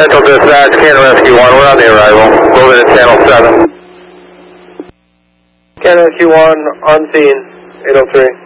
Central Dispatch, Canada Rescue 1, we're on the arrival. Moving to Channel 7. Canada Rescue 1, on scene, 803.